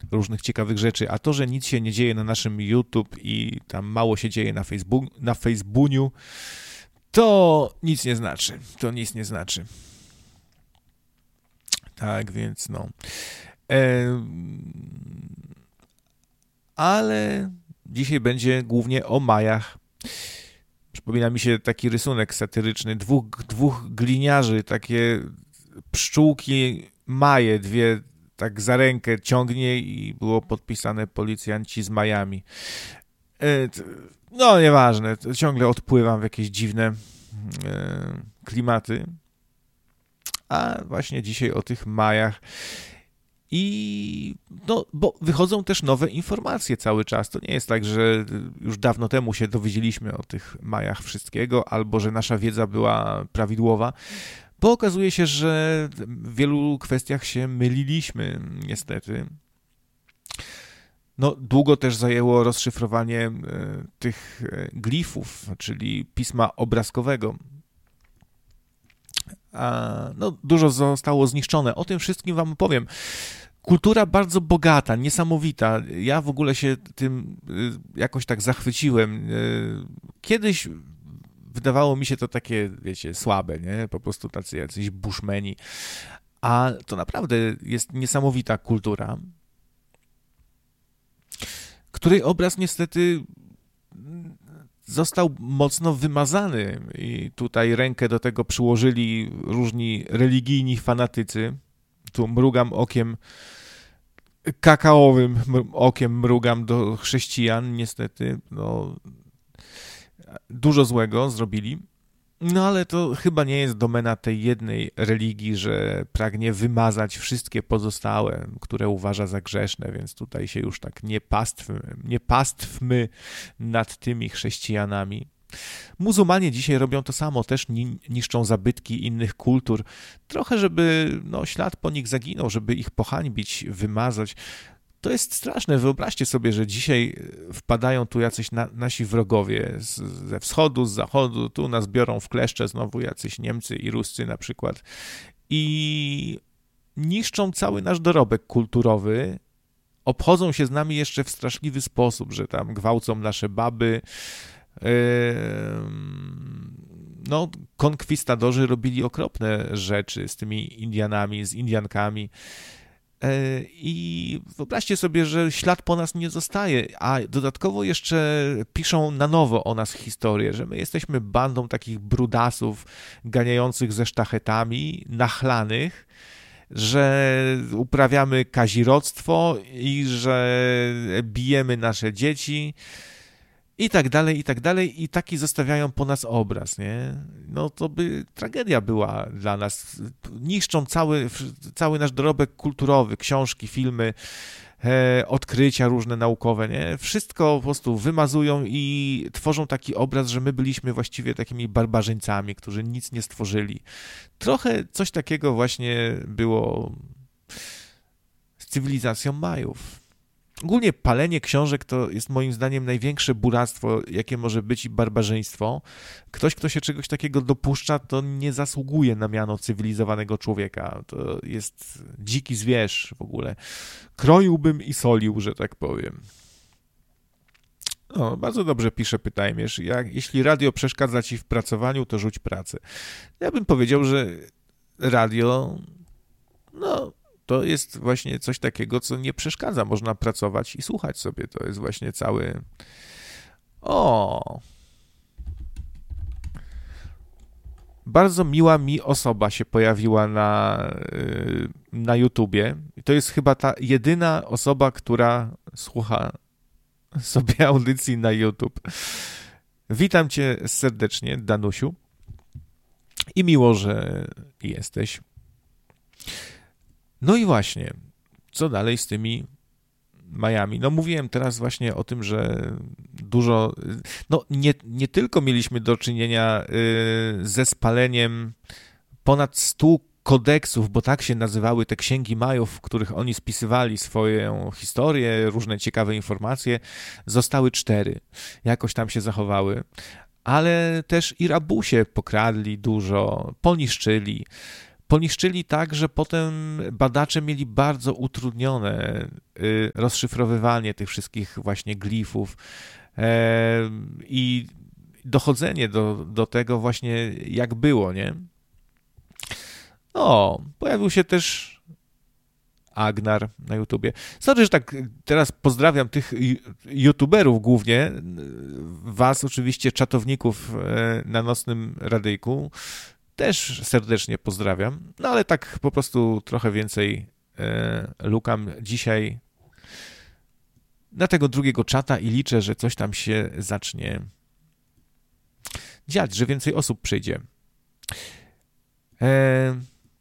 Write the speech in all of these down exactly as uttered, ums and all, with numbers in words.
różnych ciekawych rzeczy, a to, że nic się nie dzieje na naszym YouTube i tam mało się dzieje na Facebook, na Facebooku, to nic nie znaczy. To nic nie znaczy. Tak więc no. E, ale dzisiaj będzie głównie o Majach. Przypomina mi się taki rysunek satyryczny dwóch, dwóch gliniarzy, takie pszczółki Maje, dwie tak za rękę ciągnie i było podpisane policjanci z Majami. E, no nieważne, ciągle odpływam w jakieś dziwne e, klimaty. A właśnie dzisiaj o tych Majach. I no, bo wychodzą też nowe informacje cały czas. To nie jest tak, że już dawno temu się dowiedzieliśmy o tych Majach wszystkiego, albo że nasza wiedza była prawidłowa, bo okazuje się, że w wielu kwestiach się myliliśmy, niestety. No, długo też zajęło rozszyfrowanie e, tych glifów, czyli pisma obrazkowego. A, no, dużo zostało zniszczone. O tym wszystkim wam opowiem. Kultura bardzo bogata, niesamowita. Ja w ogóle się tym jakoś tak zachwyciłem. Kiedyś wydawało mi się to takie, wiecie, słabe, nie? Po prostu tacy jacyś bushmeni. A to naprawdę jest niesamowita kultura, której obraz niestety został mocno wymazany i tutaj rękę do tego przyłożyli różni religijni fanatycy. Tu mrugam okiem kakaowym, okiem mrugam do chrześcijan, niestety. No, dużo złego zrobili. No ale to chyba nie jest domena tej jednej religii, że pragnie wymazać wszystkie pozostałe, które uważa za grzeszne, więc tutaj się już tak nie pastwmy, nie pastwmy nad tymi chrześcijanami. Muzułmanie dzisiaj robią to samo, też niszczą zabytki innych kultur, trochę żeby no, ślad po nich zaginął, żeby ich pohańbić, wymazać. To jest straszne. Wyobraźcie sobie, że dzisiaj wpadają tu jacyś na, nasi wrogowie z, ze wschodu, z zachodu, tu nas biorą w kleszcze znowu jacyś Niemcy i Ruscy na przykład i niszczą cały nasz dorobek kulturowy, obchodzą się z nami jeszcze w straszliwy sposób, że tam gwałcą nasze baby. Yy, no, konkwistadorzy robili okropne rzeczy z tymi Indianami, z Indiankami. I wyobraźcie sobie, że ślad po nas nie zostaje, a dodatkowo jeszcze piszą na nowo o nas historię, że my jesteśmy bandą takich brudasów ganiających ze sztachetami, nachlanych, że uprawiamy kazirodztwo i że bijemy nasze dzieci i tak dalej, i tak dalej, i taki zostawiają po nas obraz, nie? No to by tragedia była dla nas. Niszczą cały, cały nasz dorobek kulturowy, książki, filmy, e, odkrycia różne naukowe, nie? Wszystko po prostu wymazują i tworzą taki obraz, że my byliśmy właściwie takimi barbarzyńcami, którzy nic nie stworzyli. Trochę coś takiego właśnie było z cywilizacją Majów. Ogólnie palenie książek to jest moim zdaniem największe buractwo, jakie może być i barbarzyństwo. Ktoś, kto się czegoś takiego dopuszcza, to nie zasługuje na miano cywilizowanego człowieka. To jest dziki zwierz w ogóle. Kroiłbym i solił, że tak powiem. No, bardzo dobrze pisze Pytajmierz. Jak, jeśli radio przeszkadza ci w pracowaniu, to rzuć pracę. Ja bym powiedział, że radio, no... to jest właśnie coś takiego, co nie przeszkadza. Można pracować i słuchać sobie. To jest właśnie cały... O! Bardzo miła mi osoba się pojawiła na, na YouTubie. To jest chyba ta jedyna osoba, która słucha sobie audycji na YouTube. Witam cię serdecznie, Danusiu. I miło, że jesteś. No i właśnie, co dalej z tymi Majami? No mówiłem teraz właśnie o tym, że dużo, no nie, nie tylko mieliśmy do czynienia ze spaleniem ponad stu kodeksów, bo tak się nazywały te księgi Majów, w których oni spisywali swoją historię, różne ciekawe informacje, zostały cztery, jakoś tam się zachowały, ale też i rabusie pokradli dużo, poniszczyli. poniszczyli tak, że potem badacze mieli bardzo utrudnione rozszyfrowywanie tych wszystkich właśnie glifów i dochodzenie do, do tego właśnie, jak było, nie? O, pojawił się też Agnar na YouTubie. Sorry, że tak teraz pozdrawiam tych YouTuberów głównie, was oczywiście, czatowników na Nocnym Radyjku, też serdecznie pozdrawiam, no ale tak po prostu trochę więcej e, lukam dzisiaj na tego drugiego czata i liczę, że coś tam się zacznie dziać, że więcej osób przyjdzie. E,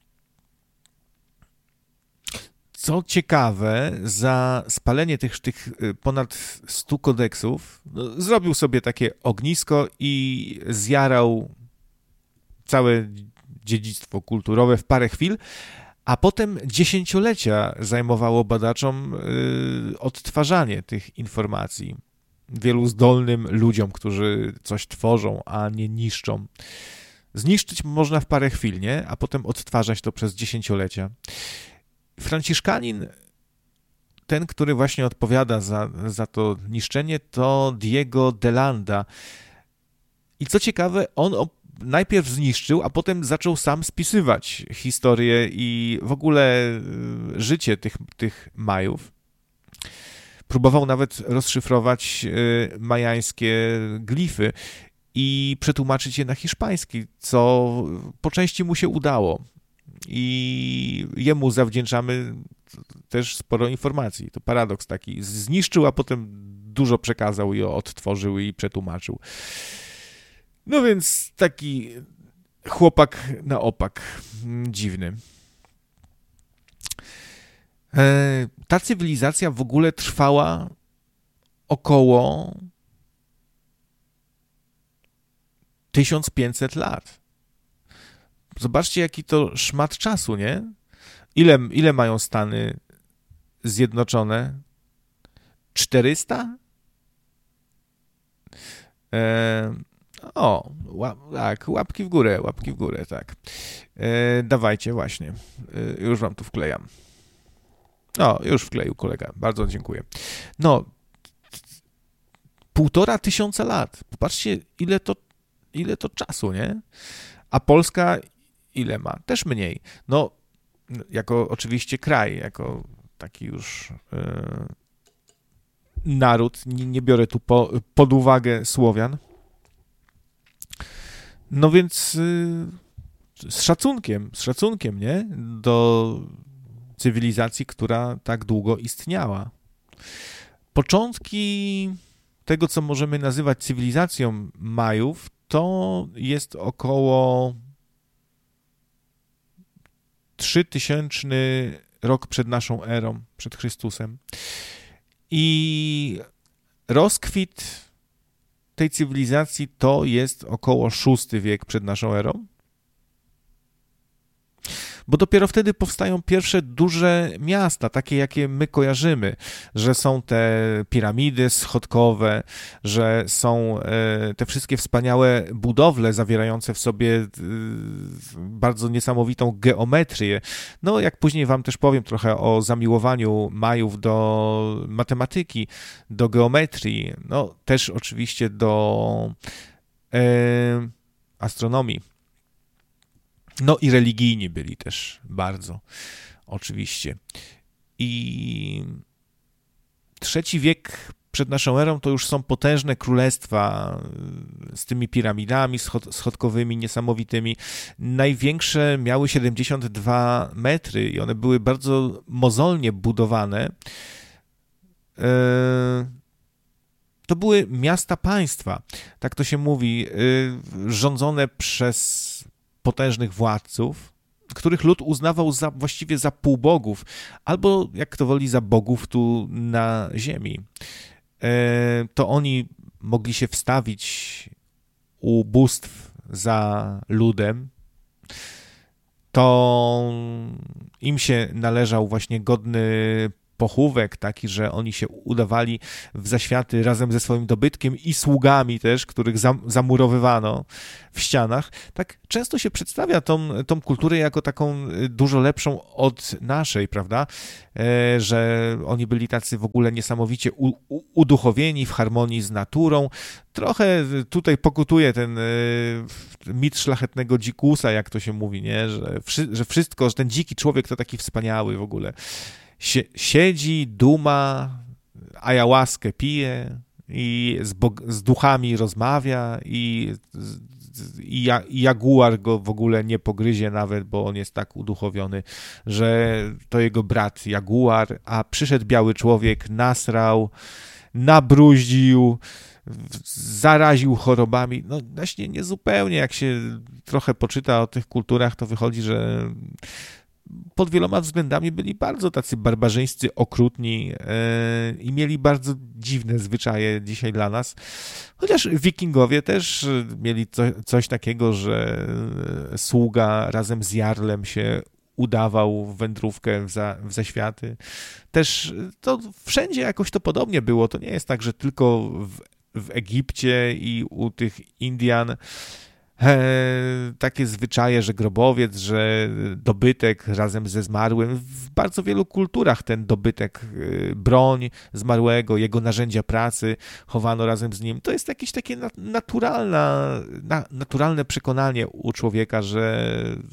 co ciekawe, za spalenie tych, tych ponad stu kodeksów no, zrobił sobie takie ognisko i zjarał całe dziedzictwo kulturowe w parę chwil, a potem dziesięciolecia zajmowało badaczom y, odtwarzanie tych informacji. Wielu zdolnym ludziom, którzy coś tworzą, a nie niszczą. Zniszczyć można w parę chwil, nie? A potem odtwarzać to przez dziesięciolecia. Franciszkanin, ten, który właśnie odpowiada za, za to niszczenie, to Diego de Landa. I co ciekawe, on najpierw zniszczył, a potem zaczął sam spisywać historię i w ogóle życie tych, tych Majów. Próbował nawet rozszyfrować majańskie glify i przetłumaczyć je na hiszpański, co po części mu się udało. I jemu zawdzięczamy też sporo informacji. To paradoks taki. Zniszczył, a potem dużo przekazał i odtworzył i przetłumaczył. No więc taki chłopak na opak. Dziwny. Ta cywilizacja w ogóle trwała około tysiąc pięćset lat. Zobaczcie, jaki to szmat czasu, nie? Ile, ile mają Stany Zjednoczone? czterysta? E, o, łap, tak, łapki w górę, łapki w górę, tak. E, dawajcie, właśnie. E, już wam tu wklejam. O, już wkleił kolega. Bardzo dziękuję. No, półtora tysiąca lat. Popatrzcie, ile to, ile to czasu, nie? A Polska ile ma? Też mniej. No, jako oczywiście kraj, jako taki już yy, naród, nie, nie biorę tu po, pod uwagę Słowian. No więc yy, z szacunkiem, z szacunkiem, nie? Do cywilizacji, która tak długo istniała. Początki tego, co możemy nazywać cywilizacją Majów, to jest około trzytysięczny rok przed naszą erą, przed Chrystusem. I rozkwit tej cywilizacji to jest około szósty wiek przed naszą erą. Bo dopiero wtedy powstają pierwsze duże miasta, takie jakie my kojarzymy, że są te piramidy schodkowe, że są te wszystkie wspaniałe budowle zawierające w sobie bardzo niesamowitą geometrię. No, jak później wam też powiem trochę o zamiłowaniu Majów do matematyki, do geometrii, no też oczywiście do e, astronomii. No i religijni byli też bardzo, oczywiście. I trzeci wiek przed naszą erą to już są potężne królestwa z tymi piramidami schod- schodkowymi, niesamowitymi. Największe miały siedemdziesiąt dwa metry i one były bardzo mozolnie budowane. To były miasta państwa, tak to się mówi, rządzone przez potężnych władców, których lud uznawał za, właściwie za półbogów, albo, jak kto woli, za bogów tu na ziemi. E, to oni mogli się wstawić u bóstw za ludem. To im się należał właśnie godny pochówek taki, że oni się udawali w zaświaty razem ze swoim dobytkiem i sługami też, których zam, zamurowywano w ścianach. Tak często się przedstawia tą, tą kulturę jako taką dużo lepszą od naszej, prawda? E, że oni byli tacy w ogóle niesamowicie u, u, uduchowieni, w harmonii z naturą. Trochę tutaj pokutuje ten e, mit szlachetnego dzikusa, jak to się mówi, nie? Że, wszy, że wszystko, że ten dziki człowiek to taki wspaniały w ogóle. Siedzi, duma, ayahuaskę pije i z, bog- z duchami rozmawia i, i, ja- i jaguar go w ogóle nie pogryzie nawet, bo on jest tak uduchowiony, że to jego brat jaguar, a przyszedł biały człowiek, nasrał, nabruździł, zaraził chorobami. No właśnie niezupełnie, jak się trochę poczyta o tych kulturach, to wychodzi, że pod wieloma względami byli bardzo tacy barbarzyńscy, okrutni yy, i mieli bardzo dziwne zwyczaje dzisiaj dla nas. Chociaż wikingowie też mieli co, coś takiego, że sługa razem z jarlem się udawał w wędrówkę w, za, w zaświaty. Też to wszędzie jakoś to podobnie było. To nie jest tak, że tylko w, w Egipcie i u tych Indian E, takie zwyczaje, że grobowiec, że dobytek razem ze zmarłym. W bardzo wielu kulturach ten dobytek, broń zmarłego, jego narzędzia pracy chowano razem z nim. To jest jakieś takie naturalna, na, naturalne przekonanie u człowieka, że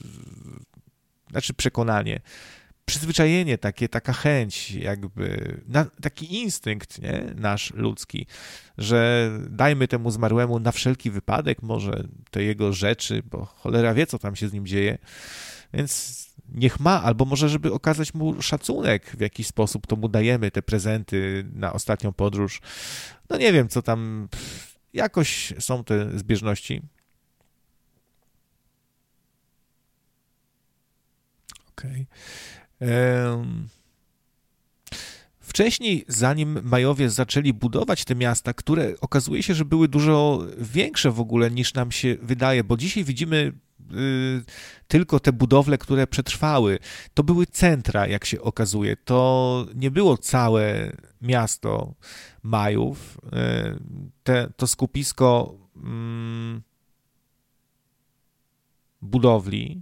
znaczy przekonanie, przyzwyczajenie takie, taka chęć, jakby na, taki instynkt, nie? Nasz ludzki, że dajmy temu zmarłemu na wszelki wypadek może te jego rzeczy, bo cholera wie, co tam się z nim dzieje, więc niech ma, albo może, żeby okazać mu szacunek w jakiś sposób, to mu dajemy te prezenty na ostatnią podróż. No nie wiem, co tam, jakoś są te zbieżności. Okej. Okay. Wcześniej, zanim Majowie zaczęli budować te miasta, które okazuje się, że były dużo większe w ogóle niż nam się wydaje, bo dzisiaj widzimy y, tylko te budowle, które przetrwały. To były centra, jak się okazuje. To nie było całe miasto Majów. Y, te, to skupisko y, budowli,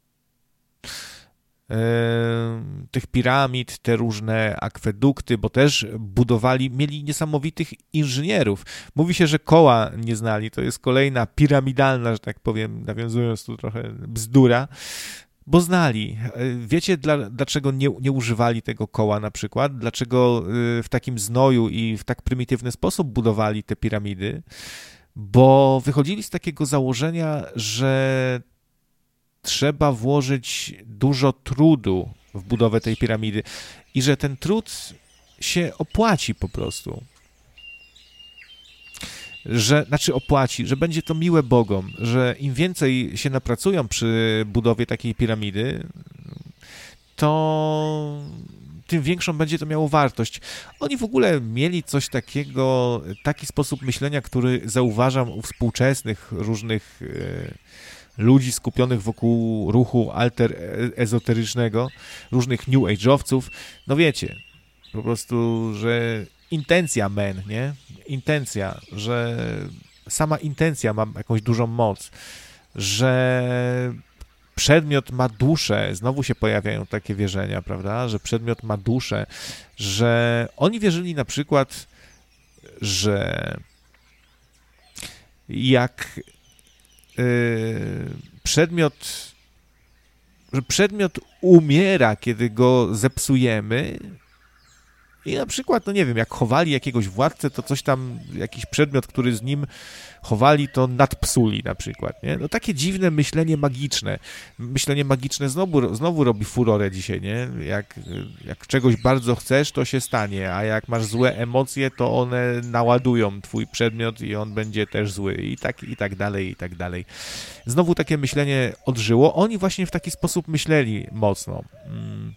tych piramid, te różne akwedukty, bo też budowali, mieli niesamowitych inżynierów. Mówi się, że koła nie znali, to jest kolejna piramidalna, że tak powiem, nawiązując tu trochę bzdura, bo znali. Wiecie, dla, dlaczego nie, nie używali tego koła na przykład? Dlaczego w takim znoju i w tak prymitywny sposób budowali te piramidy? Bo wychodzili z takiego założenia, że trzeba włożyć dużo trudu w budowę tej piramidy i że ten trud się opłaci po prostu. Że, znaczy opłaci, że będzie to miłe Bogom, że im więcej się napracują przy budowie takiej piramidy, to tym większą będzie to miało wartość. Oni w ogóle mieli coś takiego, taki sposób myślenia, który zauważam u współczesnych różnych ludzi skupionych wokół ruchu alter ezoterycznego, różnych new age'owców. No wiecie, po prostu, że intencja men, nie? Intencja, że sama intencja ma jakąś dużą moc, że przedmiot ma duszę, znowu się pojawiają takie wierzenia, prawda, że przedmiot ma duszę, że oni wierzyli na przykład, że jak przedmiot, że przedmiot umiera, kiedy go zepsujemy i na przykład, no nie wiem, jak chowali jakiegoś władcę, to coś tam, jakiś przedmiot, który z nim chowali, to nadpsuli na przykład, nie? No takie dziwne myślenie magiczne. Myślenie magiczne znowu, znowu robi furorę dzisiaj, nie? Jak, jak czegoś bardzo chcesz, to się stanie, a jak masz złe emocje, to one naładują twój przedmiot i on będzie też zły i tak, i tak dalej, i tak dalej. Znowu takie myślenie odżyło. Oni właśnie w taki sposób myśleli mocno. Mm.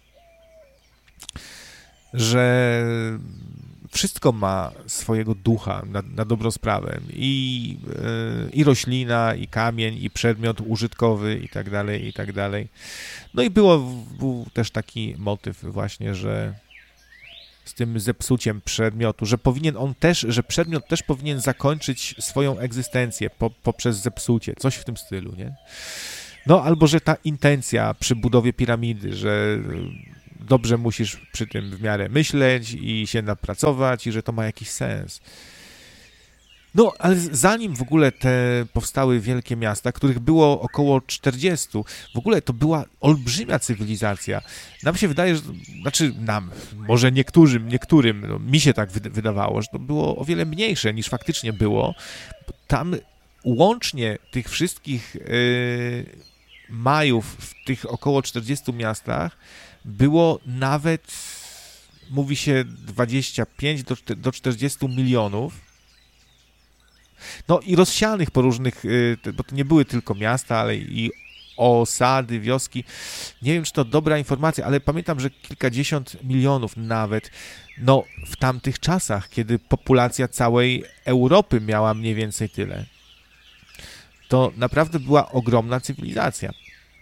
Że wszystko ma swojego ducha na, na dobrą sprawę. I, yy, I roślina, i kamień, i przedmiot użytkowy, i tak dalej, i tak dalej. No i było, był też taki motyw właśnie, że z tym zepsuciem przedmiotu, że powinien on też, że przedmiot też powinien zakończyć swoją egzystencję po, poprzez zepsucie, coś w tym stylu, nie? No, albo że ta intencja przy budowie piramidy, że dobrze musisz przy tym w miarę myśleć i się napracować i że to ma jakiś sens. No, ale zanim w ogóle te powstały wielkie miasta, których było około czterdzieści, w ogóle to była olbrzymia cywilizacja. Nam się wydaje, że, znaczy nam, może niektórym, niektórym, no, mi się tak wydawało, że to było o wiele mniejsze niż faktycznie było. Tam łącznie tych wszystkich yy, Majów w tych około czterdziestu miastach było nawet, mówi się, dwadzieścia pięć do czterdziestu milionów. No i rozsianych po różnych, bo to nie były tylko miasta, ale i osady, wioski. Nie wiem, czy to dobra informacja, ale pamiętam, że kilkadziesiąt milionów nawet, no w tamtych czasach, kiedy populacja całej Europy miała mniej więcej tyle. To naprawdę była ogromna cywilizacja.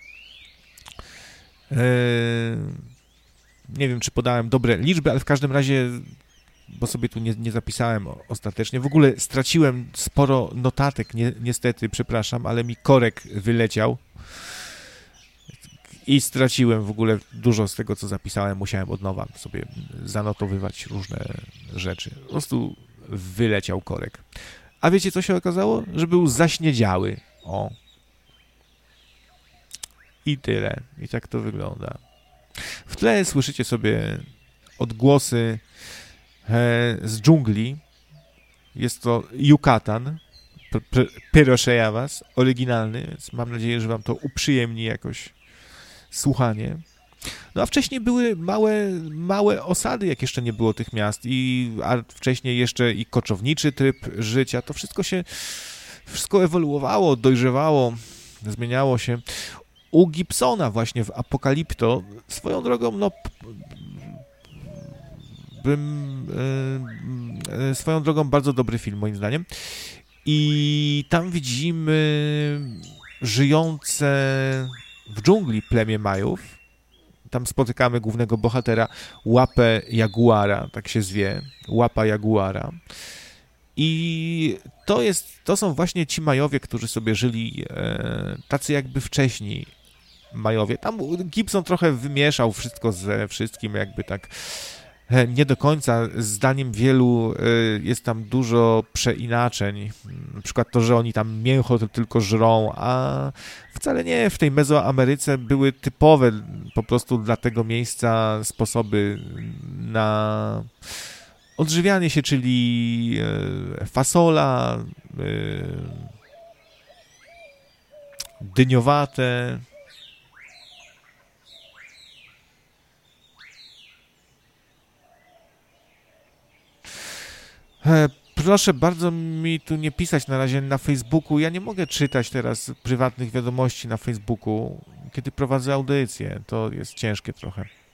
Eee, nie wiem, czy podałem dobre liczby, ale w każdym razie, bo sobie tu nie, nie zapisałem ostatecznie. W ogóle straciłem sporo notatek, nie, niestety, przepraszam, ale mi korek wyleciał i straciłem w ogóle dużo z tego, co zapisałem. Musiałem od nowa sobie zanotowywać różne rzeczy. Po prostu wyleciał korek. A wiecie, co się okazało? Że był zaśniedziały. O. I tyle. I tak to wygląda. W tle słyszycie sobie odgłosy z dżungli. Jest to Yucatan, Pyroszejawaz, oryginalny, więc mam nadzieję, że wam to uprzyjemni jakoś słuchanie. No a wcześniej były małe, małe osady, jak jeszcze nie było tych miast, i a wcześniej jeszcze i koczowniczy tryb życia. To wszystko się, wszystko ewoluowało, dojrzewało, zmieniało się. U Gibsona właśnie w Apokalipto, swoją drogą, no bym, e, swoją drogą bardzo dobry film, moim zdaniem. I tam widzimy żyjące w dżungli plemię Majów. Tam spotykamy głównego bohatera, Łapę Jaguara, tak się zwie, Łapa Jaguara. I to jest, to są właśnie ci Majowie, którzy sobie żyli e, tacy jakby wcześniej Majowie. Tam Gibson trochę wymieszał wszystko ze wszystkim, jakby tak nie do końca. Zdaniem wielu jest tam dużo przeinaczeń. Na przykład to, że oni tam mięcho to tylko żrą, a wcale nie. W tej Mezoameryce były typowe po prostu dla tego miejsca sposoby na odżywianie się, czyli fasola, dyniowate, proszę bardzo mi tu nie pisać na razie na Facebooku. Ja nie mogę czytać teraz prywatnych wiadomości na Facebooku, kiedy prowadzę audycję. To jest ciężkie trochę.